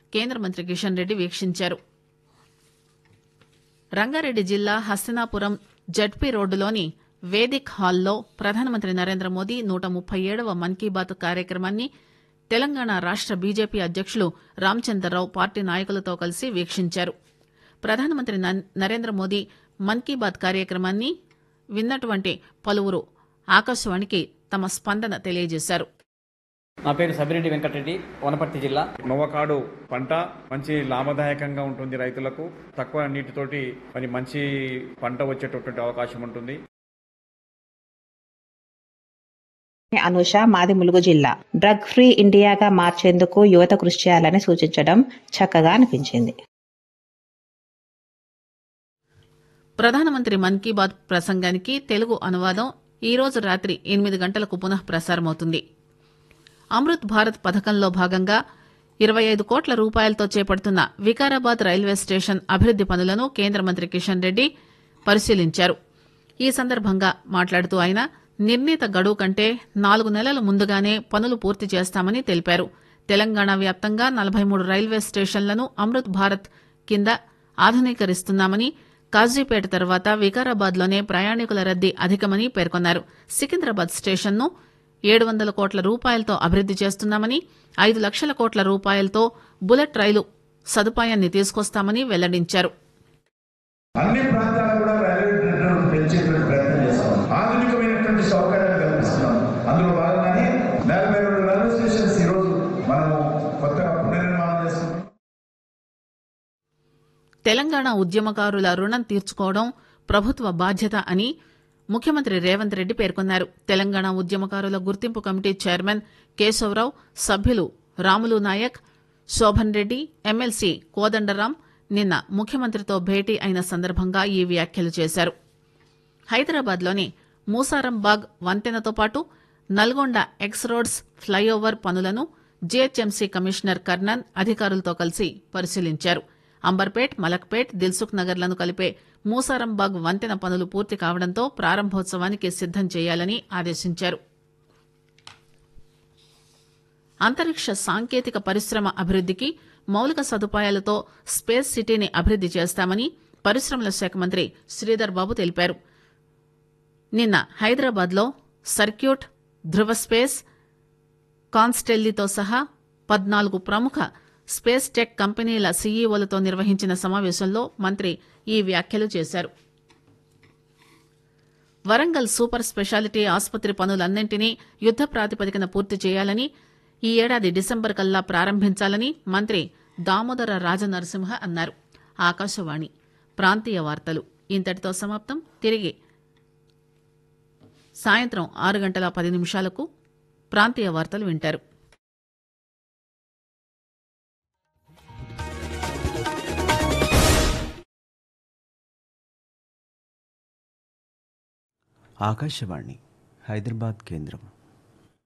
కేంద్ర మంత్రి కిషన్ రెడ్డి వీక్షించారు. రంగారెడ్డి జిల్లా హస్తినాపురం జడ్పీ రోడ్డులోని వేదిక్ హాల్లో ప్రధానమంత్రి నరేంద్ర మోదీ 137వ మన్ కీ బాత్ కార్యక్రమాన్ని తెలంగాణ రాష్ట బీజేపీ అధ్యకులు రామచందర్రావు పార్టీ నాయకులతో కలిసి వీక్షించారు. ప్రధానమంత్రి నరేంద్ర మోదీ మన్ కీ బాత్ కార్యక్రమాన్ని విన్నటువంటి పలువురు ఆకాశవాణికి తమ స్పందన తెలియజేశారు. నా పేరు సబిరెడ్డి వెంకటరెడ్డి, వనపర్తి జిల్లా. నోవకాడు పంట మంచి లాభదాయకంగా ఉంటుంది, రైతులకు తక్కువ నీటితోటి మరి మంచి పంట వచ్చేటటువంటి అవకాశం ఉంటుంది. అనుష, మాది ములుగు జిల్లా. డ్రగ్ ఫ్రీ ఇండియాగా మార్చేందుకు యువత కృషి చేయాలని సూచించడం చక్కగా అనిపించింది. ప్రధానమంత్రి మన్ కీ బాత్ ప్రసంగానికి తెలుగు అనువాదం ఈ రోజు రాత్రి 8 గంటలకు పునః ప్రసారమవుతుంది. అమృత్ భారత్ పథకంలో భాగంగా 25 కోట్ల రూపాయలతో చేపడుతున్న వికారాబాద్ రైల్వే స్టేషన్ అభివృద్ది పనులను కేంద్ర మంత్రి కిషన్ రెడ్డి పరిశీలించారు. ఈ సందర్భంగా మాట్లాడుతూ ఆయన నిర్ణీత గడువు కంటే 4 నెలల ముందుగానే పనులు పూర్తి చేస్తామని తెలిపారు. తెలంగాణ వ్యాప్తంగా 43 రైల్వే స్టేషన్లను అమృత్ భారత్ కింద ఆధునీకరిస్తున్నామని, కాజీపేట తర్వాత వికారాబాద్లోనే ప్రయాణికుల రద్దీ అధికమని పేర్కొన్నారు. సికింద్రాబాద్ స్టేషన్ను 700 కోట్ల రూపాయలతో అభివృద్ది చేస్తున్నామని, 5 లక్షల కోట్ల రూపాయలతో బుల్లెట్ రైలు సదుపాయాన్ని తీసుకొస్తామని వెల్లడించారు. అన్ని ప్రాంతాల్లో కూడా రైల్వే నెట్వర్క్ పెంచేటువంటి ప్రయత్నం చేస్తాం. ఆధునికమైనటువంటి సౌకర్యాలు కల్పిస్తున్నాం. అందులో భాగంగానే 42 రైల్వే స్టేషన్స్ ఈరోజు మనం కొత్తగా పునర్నిర్మాణం చేస్తున్నాం. తెలంగాణ ఉద్యమకారుల రుణం తీర్చుకోవడం ప్రభుత్వ బాధ్యత అని ముఖ్యమంత్రి రేవంత్ రెడ్డి పేర్కొన్నారు. తెలంగాణ ఉద్యమకారుల గుర్తింపు కమిటీ చైర్మన్ కేశవరావు, సభ్యులు రాములు నాయక్, శోభన్ రెడ్డి, ఎమ్మెల్సీ కోదండరాం నిన్న ముఖ్యమంత్రితో భేటీ అయిన సందర్భంగా ఈ వ్యాఖ్యలు చేశారు. హైదరాబాద్లోని మూసారంబాగ్ వంతెనతో పాటు నల్గొండ ఎక్స్ రోడ్స్ ఫ్లైఓవర్ పనులను జీహెచ్ఎంసీ కమిషనర్ కర్ణన్ అధికారులతో కలిసి పరిశీలించారు. అంబర్పేట్, మలక్పేట్, దిల్సుఖ్ నగర్లను కలిపే మూసారంబాగ్ వంతెన పనులు పూర్తి కావడంతో ప్రారంభోత్సవానికి సిద్దం చేయాలని ఆదేశించారు. అంతరిక్ష సాంకేతిక పరిశ్రమ అభివృద్దికి మౌలిక సదుపాయాలతో స్పేస్ సిటీని అభివృద్ది చేస్తామని పరిశ్రమల శాఖ మంత్రి శ్రీధర్ బాబు తెలిపారు. నిన్న హైదరాబాద్లో సర్క్యూట్, ధృవ స్పేస్, కాన్స్టెల్లీతో సహా 14 ప్రముఖ స్పేస్ టెక్ కంపెనీల సీఈఓలతో నిర్వహించిన సమావేశంలో మంత్రి ఈ వ్యాఖ్యలు చేశారు. వరంగల్ సూపర్ స్పెషాలిటీ ఆసుపత్రి పనులన్నింటినీ యుద్ద ప్రాతిపదికన పూర్తి చేయాలని, ఈ ఏడాది డిసెంబర్ కల్లా ప్రారంభించాలని మంత్రి దామోదర రాజనరసింహ అన్నారు. ఆకాశవాణి ప్రాంతీయ వార్తలు ఇంతటితో సమాప్తం. తిరిగి సాయంత్రం 6:10 ప్రాంతీయ వార్తలు వింటారు. ఆకాశవాణి హైదరాబాద్ కేంద్రం.